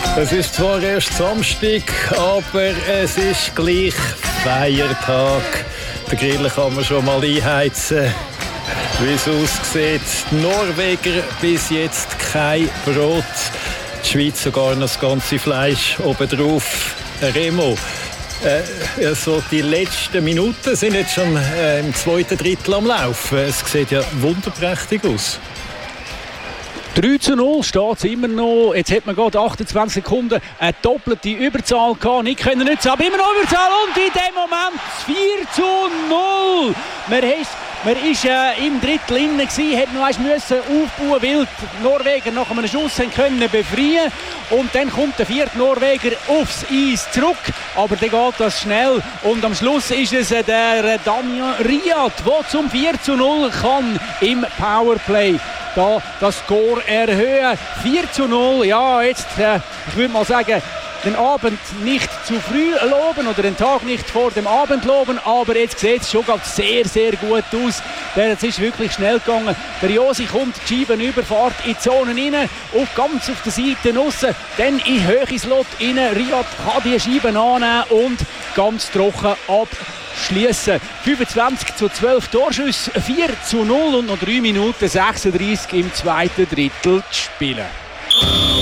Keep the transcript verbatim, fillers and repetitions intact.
Es ist zwar erst Samstag, aber es ist gleich Feiertag. Den Grill kann man schon mal einheizen. Wie es aussieht, die Norweger bis jetzt kein Brot. Die Schweiz sogar noch das ganze Fleisch obendrauf. Remo, äh, also die letzten Minuten sind jetzt schon äh, im zweiten Drittel am Laufen. Es sieht ja wunderprächtig aus. drei zu null steht es immer noch. Jetzt hat man gerade achtundzwanzig Sekunden eine doppelte Überzahl gehabt. Nicht können nutzen, aber immer noch Überzahl. Und in dem Moment vier zu null. Man ist, man ist äh, im Drittel innen gewesen, hätte noch eins müssen aufbauen, weil die Norweger nach einem Schuss haben können befreien. Und dann kommt der vierte Norweger aufs Eis zurück. Aber dann geht das schnell. Und am Schluss ist es äh, der Damian Riad, der zum vier zu null kann im Powerplay da das Score erhöhen. vier zu null, ja, jetzt, äh, ich würde mal sagen, den Abend nicht zu früh loben oder den Tag nicht vor dem Abend loben, aber jetzt sieht es schon sehr, sehr gut aus. Es ist wirklich schnell gegangen. Der Josi kommt die Scheibenüberfahrt in die Zone rein, auf, ganz auf der Seite aussen, dann in höhere Slot rein. Riad kann die Scheiben annehmen und ganz trocken abschließen. fünfundzwanzig zu zwölf Torschüsse, vier zu null und noch drei Minuten sechsunddreißig im zweiten Drittel zu spielen.